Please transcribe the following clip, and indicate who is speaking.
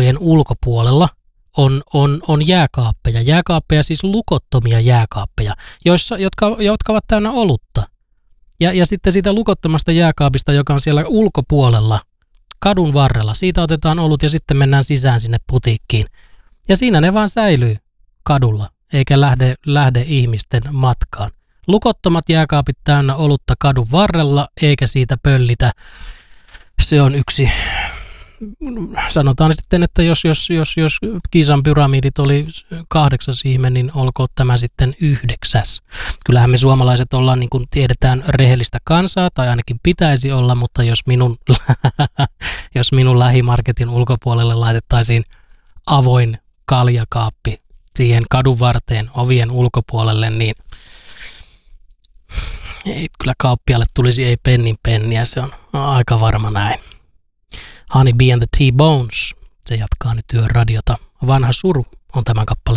Speaker 1: kauppojen ulkopuolella on jääkaappeja. Jääkaappeja, siis lukottomia jääkaappeja, jotka ovat täynnä olutta. Ja sitten siitä lukottomasta jääkaapista, joka on siellä ulkopuolella, kadun varrella, siitä otetaan olut ja sitten mennään sisään sinne putiikkiin. Ja siinä ne vaan säilyy kadulla, eikä lähde ihmisten matkaan. Lukottomat jääkaapit täynnä olutta kadun varrella, eikä siitä pöllitä. Se on yksi, sanotaan sitten, että jos Gisan pyramidit oli 8. ihme, niin olkoon tämä sitten 9. Kyllähän me suomalaiset ollaan, niin kuin tiedetään, rehellistä kansaa, tai ainakin pitäisi olla, mutta jos minun lähimarketin ulkopuolelle laitettaisiin avoin kaljakaappi siihen kadun varteen ovien ulkopuolelle, niin ei kyllä kauppialle tulisi ei pennin penniä, se on aika varma näin. Honey Bee and the T-Bones, se jatkaa nyt Yöradiota. Vanha suru on tämän kappaleen